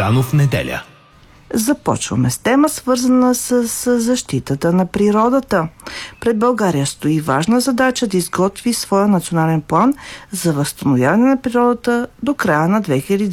Рано в неделя. Започваме с тема, свързана с защитата на природата. Пред България стои важна задача да изготви своя национален план за възстановяване на природата до края на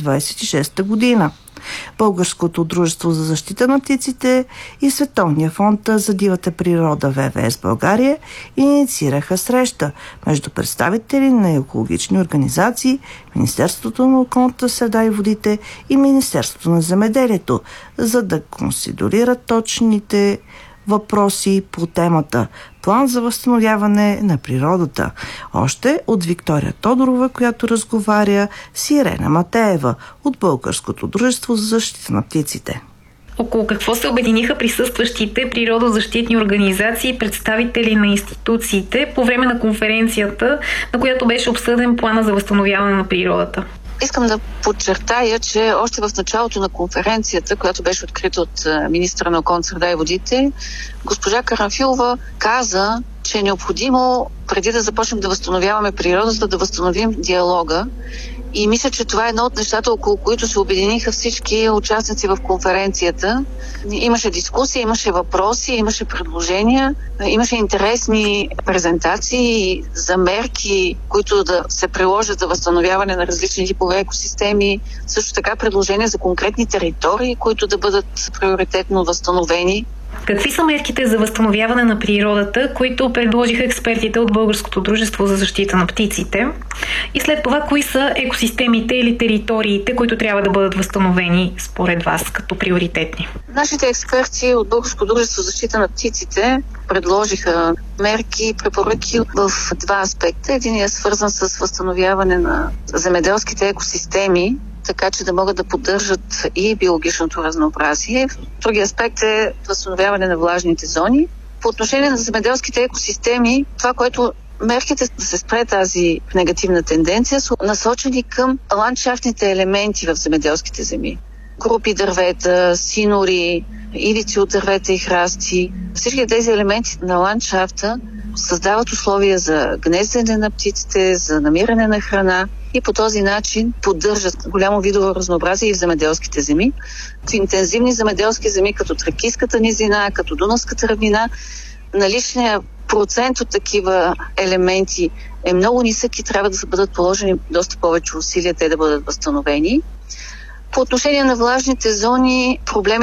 2026 година. Българското дружество за защита на птиците и Световния фонд за дивата природа ВВС България инициираха среща между представители на екологични организации, Министерството на околната среда и водите и Министерството на земеделието, за да консидерират точните въпроси по темата План за възстановяване на природата. Още от Виктория Тодорова, която разговаря с Ирена Матеева от Българското дружество за защита на птиците. Около какво се обединиха присъстващите природозащитни организации и представители на институциите по време на конференцията, на която беше обсъден плана за възстановяване на природата? Искам да подчертая, че още в началото на конференцията, която беше открита от министъра на околната среда и водите, госпожа Карамфилова каза, че е необходимо преди да започнем да възстановяваме природата, да възстановим диалога. И мисля, че това е едно от нещата, около които се обединиха всички участници в конференцията. Имаше дискусия, имаше въпроси, имаше предложения, имаше интересни презентации за мерки, които да се приложат за възстановяване на различни типове екосистеми. Също така предложения за конкретни територии, които да бъдат приоритетно възстановени. Какви са мерките за възстановяване на природата, които предложиха експертите от Българското дружество за защита на птиците? И след това, кои са екосистемите или териториите, които трябва да бъдат възстановени според вас като приоритетни? Нашите експерти от Българското дружество за защита на птиците предложиха мерки и препоръки в два аспекта. Единият е свързан с възстановяване на земеделските екосистеми, така че да могат да поддържат и биологичното разнообразие. Другия аспект е възстановяване на влажните зони. По отношение на земеделските екосистеми, това, което мерките да се спре тази негативна тенденция, са насочени към ландшафтните елементи в земеделските земи. Групи дървета, синори, ивици от дървета и храсти. Всички тези елементи на ландшафта създават условия за гнездене на птиците, за намиране на храна и по този начин поддържат голямо видово разнообразие и в земеделските земи. В интензивни земеделски земи, като Тракийската низина, като Дунавската равнина, наличният процент от такива елементи е много нисък и трябва да бъдат положени доста повече усилия те да бъдат възстановени. По отношение на влажните зони, проблеми